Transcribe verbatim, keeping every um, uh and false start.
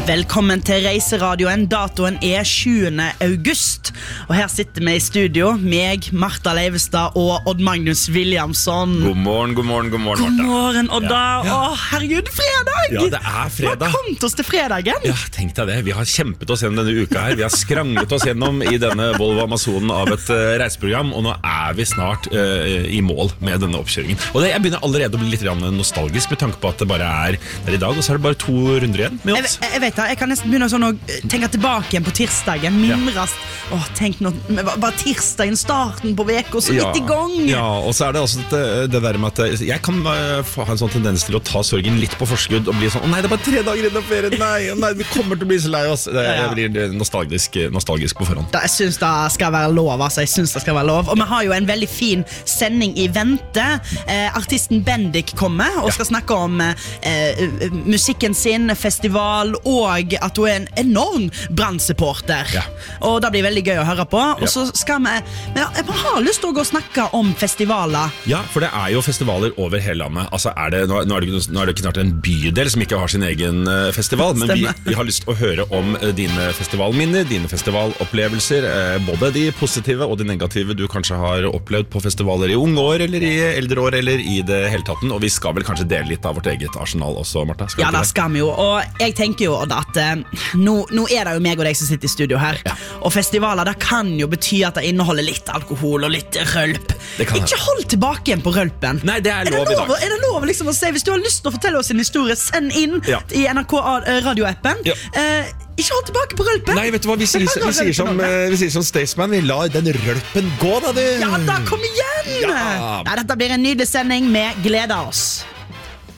Velkommen til Reiseradioen. Datoen er sjuende august. Og her sitter vi i studio, meg, Martha Leivestad og Odd Magnus Williamson. God morgen, god morgen, god morgen, God morgen, Odda. Ja. Ja. Å, herregud, fredag! Ja, det er fredag. Vi har kommet oss til fredagen. Ja, tenk deg det. Vi har kjempet oss gjennom denne uka her. Vi har skranglet oss gjennom i denne Volvo Amazonen av et uh, reiseprogram, og nå er vi snart uh, i mål med denne oppkjøringen. Og det, jeg begynner allerede å bli litt nostalgisk med tanke på at det bare er der i dag, og så er det bare to runder igjen med oss. Jeg, jeg vet da, jeg kan nesten begynne sånn å tenke tilbake igjen på tirsdagen, mimrast. Ja. Åh, tenk nå, bare tirsdagen, starten på veka, så ja. litt i gang. Ja, og så er det også det, det der med at jeg kan uh, få ha en sånn tendens til å ta sorgen litt på forskudd og bli sånn, å nei, det er bare tre dager innom ferien, nei, nei, vi kommer til å bli så lei oss. Det, jeg blir nostalgisk, nostalgisk på forhånd. Da, jeg synes det skal være lov, altså, jeg synes det skal være lov. Og vi har jo en veldig fin sending i vente. Eh, artisten Bendik kommer og skal ja. snakke om eh, musikken sin, festival, og at hun er en enorm brannsupporter. Ja. Og det blir veldig gøy å høre på. Og så skal vi, men jeg har lyst til å gå og snakke om festivaler. Ja, for det er jo festivaler over hele landet. Altså er det, nå, nå, er det, nå er det ikke snart en bydel som ikke har sin egen uh, festival, men vi, vi har lyst til å høre om uh, dine festivalminner, dine festivalopplevelser, uh, både de positive og de negative du kanskje har opplevd på festivaler i unge år, eller i eldre år, eller i det hele tatten. Og vi skal vel kanskje dele litt av vårt eget arsenal også, Martha? Skal ja, det skal vi jo. Og jeg tenker jo at uh, nå, nå er det jo meg og deg som sitter i studio her. Ja. Og festivaler, det kan jo bety at det inneholder litt alkohol og litt rølp. Ikke hold tilbake igjen på rølpen. Nei, det er lov, er det lov i dag. Er det lov liksom å si, hvis du har lyst til å fortelle oss en historie, send inn ja. i N R K radioappen. Ja. Uh, ikke hold tilbake på rølpen. Nei, vet du hva, vi sier, vi sier, som, vi sier som Staysman, vi lar den rølpen gå, da, du. Ja, da, kom igjen! Ja. Nei, dette blir en nydelig sending, vi gleder oss.